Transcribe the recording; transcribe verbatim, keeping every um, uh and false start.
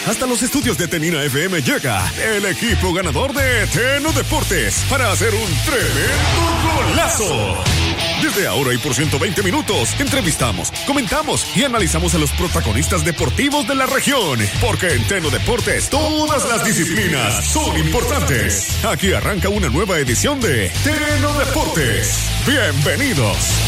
Hasta los estudios de Tenina F M llega el equipo ganador de Teno Deportes para hacer un tremendo golazo. Desde ahora y por ciento veinte minutos, entrevistamos, comentamos y analizamos a los protagonistas deportivos de la región. Porque en Teno Deportes todas las disciplinas son importantes. Aquí arranca una nueva edición de Teno Deportes. Bienvenidos.